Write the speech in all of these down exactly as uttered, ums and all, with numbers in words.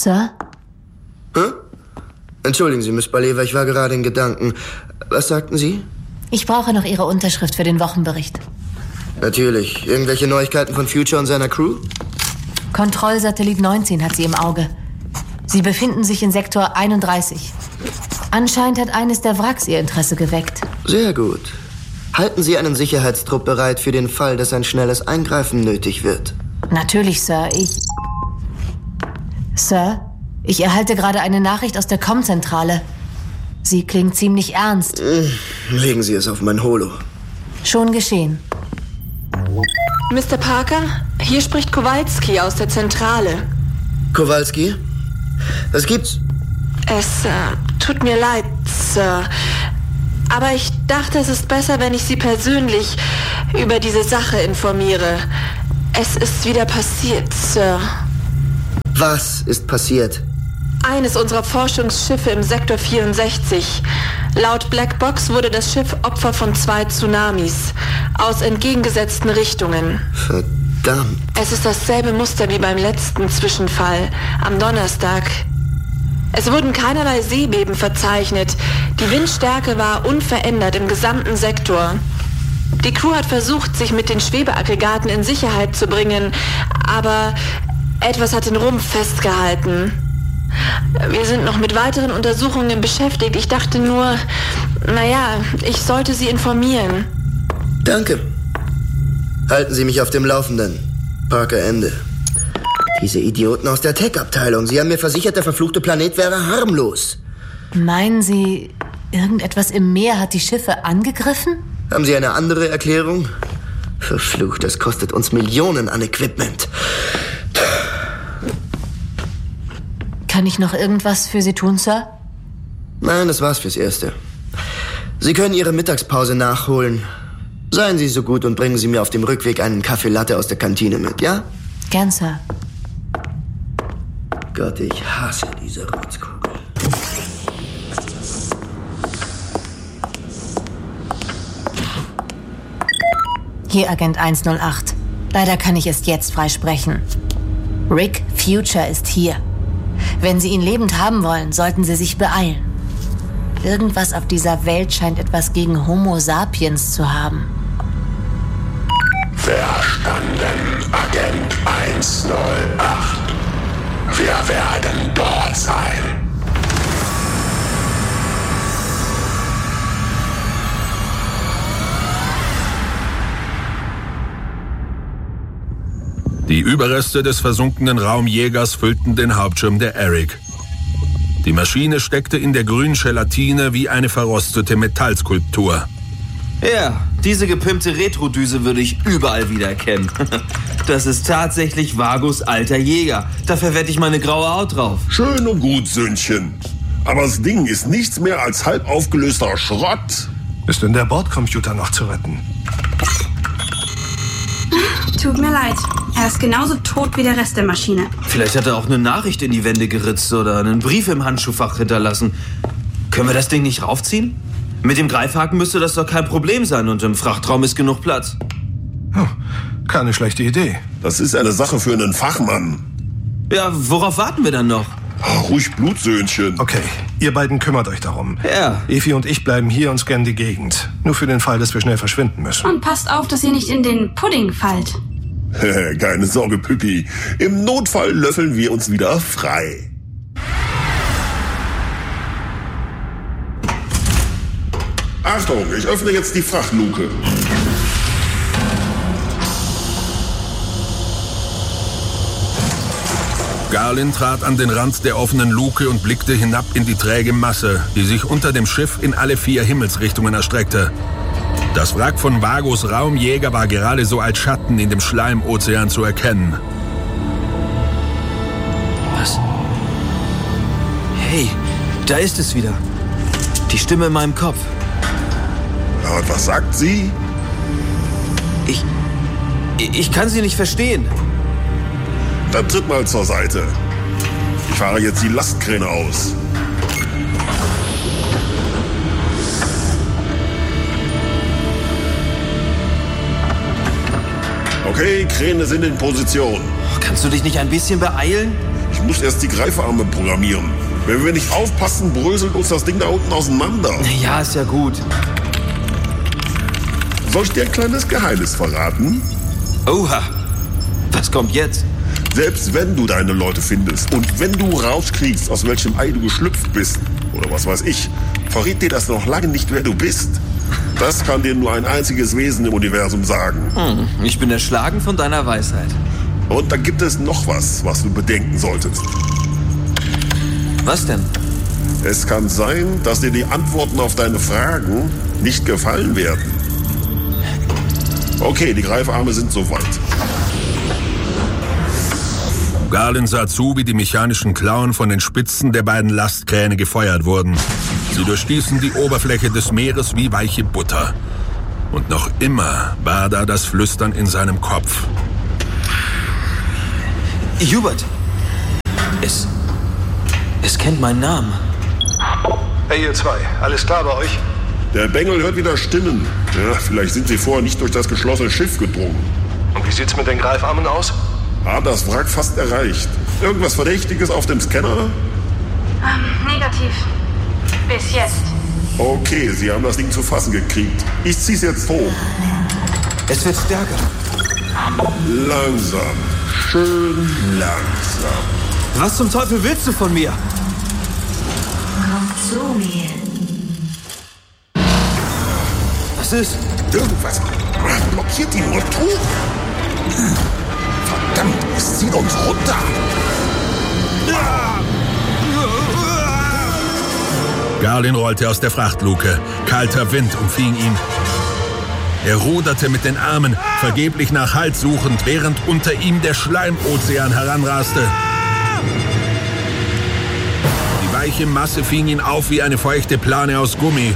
Sir? Hm? Entschuldigen Sie, Miss Baleva, ich war gerade in Gedanken. Was sagten Sie? Ich brauche noch Ihre Unterschrift für den Wochenbericht. Natürlich. Irgendwelche Neuigkeiten von Future und seiner Crew? Kontrollsatellit neunzehn hat sie im Auge. Sie befinden sich in Sektor einunddreißig. Anscheinend hat eines der Wracks ihr Interesse geweckt. Sehr gut. Halten Sie einen Sicherheitstrupp bereit für den Fall, dass ein schnelles Eingreifen nötig wird. Natürlich, Sir. Ich... Sir, ich erhalte gerade eine Nachricht aus der Com-Zentrale. Sie klingt ziemlich ernst. Legen Sie es auf mein Holo. Schon geschehen. Mister Parker, hier spricht Kowalski aus der Zentrale. Kowalski? Was gibt's? Es äh, tut mir leid, Sir. Aber ich dachte, es ist besser, wenn ich Sie persönlich über diese Sache informiere. Es ist wieder passiert, Sir. Was ist passiert? Eines unserer Forschungsschiffe im Sektor vierundsechzig. Laut Blackbox wurde das Schiff Opfer von zwei Tsunamis aus entgegengesetzten Richtungen. Verdammt. Es ist dasselbe Muster wie beim letzten Zwischenfall am Donnerstag. Es wurden keinerlei Seebeben verzeichnet. Die Windstärke war unverändert im gesamten Sektor. Die Crew hat versucht, sich mit den Schwebeaggregaten in Sicherheit zu bringen, aber etwas hat den Rumpf festgehalten. Wir sind noch mit weiteren Untersuchungen beschäftigt. Ich dachte nur, naja, ich sollte Sie informieren. Danke. Halten Sie mich auf dem Laufenden. Parker, Ende. Diese Idioten aus der Tech-Abteilung. Sie haben mir versichert, der verfluchte Planet wäre harmlos. Meinen Sie, irgendetwas im Meer hat die Schiffe angegriffen? Haben Sie eine andere Erklärung? Verflucht, das kostet uns Millionen an Equipment. Kann ich noch irgendwas für Sie tun, Sir? Nein, das war's fürs Erste. Sie können Ihre Mittagspause nachholen. Seien Sie so gut und bringen Sie mir auf dem Rückweg einen Kaffee Latte aus der Kantine mit, ja? Gern, Sir. Gott, ich hasse diese Rotzkugel. Hier, Agent eins null acht. Leider kann ich erst jetzt freisprechen. Rick Future ist hier. Wenn Sie ihn lebend haben wollen, sollten Sie sich beeilen. Irgendwas auf dieser Welt scheint etwas gegen Homo sapiens zu haben. Verstanden, Agent eins null acht. Wir werden dort sein. Die Überreste des versunkenen Raumjägers füllten den Hauptschirm der Eric. Die Maschine steckte in der grünen Gelatine wie eine verrostete Metallskulptur. Ja, diese gepimpte Retrodüse würde ich überall wiedererkennen. Das ist tatsächlich Vagos alter Jäger. Dafür wette ich meine graue Haut drauf. Schön und gut, Söhnchen. Aber das Ding ist nichts mehr als halb aufgelöster Schrott. Ist denn der Bordcomputer noch zu retten? Tut mir leid. Er ist genauso tot wie der Rest der Maschine. Vielleicht hat er auch eine Nachricht in die Wände geritzt oder einen Brief im Handschuhfach hinterlassen. Können wir das Ding nicht raufziehen? Mit dem Greifhaken müsste das doch kein Problem sein und im Frachtraum ist genug Platz. Oh, keine schlechte Idee. Das ist eine Sache für einen Fachmann. Ja, worauf warten wir dann noch? Ach, ruhig Blut, Söhnchen. Okay, ihr beiden kümmert euch darum. Ja. Evi und ich bleiben hier und scannen die Gegend. Nur für den Fall, dass wir schnell verschwinden müssen. Und passt auf, dass ihr nicht in den Pudding fallt. Keine Sorge, Püppi. Im Notfall löffeln wir uns wieder frei. Achtung, ich öffne jetzt die Frachtluke. Garlin trat an den Rand der offenen Luke und blickte hinab in die träge Masse, die sich unter dem Schiff in alle vier Himmelsrichtungen erstreckte. Das Wrack von Vagos Raumjäger war gerade so als Schatten in dem Schleimozean zu erkennen. Was? Hey, da ist es wieder. Die Stimme in meinem Kopf. Und was sagt sie? Ich... Ich kann sie nicht verstehen. Dann tritt mal zur Seite. Ich fahre jetzt die Lastkräne aus. Okay, Kräne sind in Position. Kannst du dich nicht ein bisschen beeilen? Ich muss erst die Greifarme programmieren. Wenn wir nicht aufpassen, bröselt uns das Ding da unten auseinander. Ja, ist ja gut. Soll ich dir ein kleines Geheimnis verraten? Oha, was kommt jetzt? Selbst wenn du deine Leute findest und wenn du rauskriegst, aus welchem Ei du geschlüpft bist, oder was weiß ich, verrät dir das noch lange nicht, wer du bist. Das kann dir nur ein einziges Wesen im Universum sagen. Hm, ich bin erschlagen von deiner Weisheit. Und dann gibt es noch was, was du bedenken solltest. Was denn? Es kann sein, dass dir die Antworten auf deine Fragen nicht gefallen werden. Okay, die Greifarme sind soweit. Garland sah zu, wie die mechanischen Klauen von den Spitzen der beiden Lastkräne gefeuert wurden. Sie durchstießen die Oberfläche des Meeres wie weiche Butter. Und noch immer war da das Flüstern in seinem Kopf. Hubert! Es... Es kennt meinen Namen. Hey, ihr zwei, alles klar bei euch? Der Bengel hört wieder Stimmen. Ja, vielleicht sind sie vorher nicht durch das geschlossene Schiff gedrungen. Und wie sieht's mit den Greifarmen aus? Hat das Wrack fast erreicht. Irgendwas Verdächtiges auf dem Scanner? Ähm, negativ. Bis jetzt. Okay, sie haben das Ding zu fassen gekriegt. Ich zieh's jetzt hoch. Es wird stärker. Langsam. Schön langsam. Was zum Teufel willst du von mir? Komm zu mir. Was ist? Irgendwas blockiert die Motor. Verdammt, es zieht uns runter. Garland rollte aus der Frachtluke. Kalter Wind umfing ihn. Er ruderte mit den Armen, vergeblich nach Halt suchend, während unter ihm der Schleimozean heranraste. Die weiche Masse fing ihn auf wie eine feuchte Plane aus Gummi.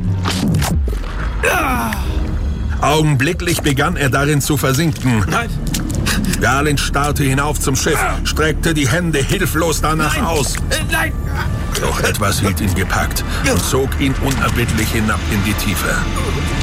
Augenblicklich begann er darin zu versinken. Nein! Garland starrte hinauf zum Schiff, streckte die Hände hilflos danach Nein. aus. Nein! Doch etwas hielt ihn gepackt und zog ihn unerbittlich hinab in die Tiefe.